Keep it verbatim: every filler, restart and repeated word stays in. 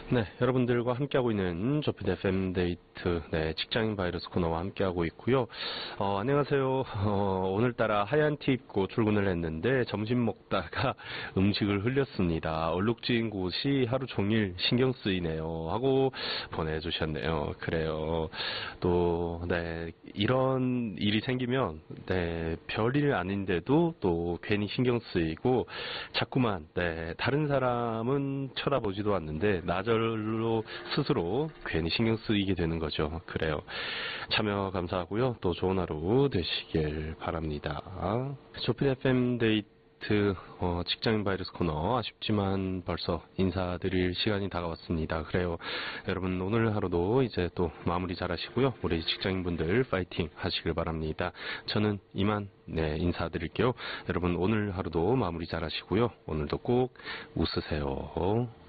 네, 여러분들과 함께하고 있는 조피디 에프엠 데이트, 네, 직장인 바이러스 코너와 함께하고 있고요. 어, 안녕하세요. 어, 오늘따라 하얀 티 입고 출근을 했는데 점심 먹다가 음식을 흘렸습니다. 얼룩진 곳이 하루 종일 신경 쓰이네요. 하고 보내주셨네요. 그래요. 또, 네, 이런 일이 생기면, 네, 별일 아닌데도 또 괜히 신경 쓰이고, 자꾸만, 네, 다른 사람은 쳐다보지도 않는데, 나절 로 스스로 괜히 신경 쓰이게 되는 거죠. 그래요. 참여 감사하고요. 또 좋은 하루 되시길 바랍니다. 조피디 에프엠 데이트 어, 직장인 바이러스 코너 아쉽지만 벌써 인사드릴 시간이 다가왔습니다. 그래요. 여러분 오늘 하루도 이제 또 마무리 잘 하시고요. 우리 직장인분들 파이팅 하시길 바랍니다. 저는 이만 네, 인사드릴게요. 여러분 오늘 하루도 마무리 잘 하시고요. 오늘도 꼭 웃으세요.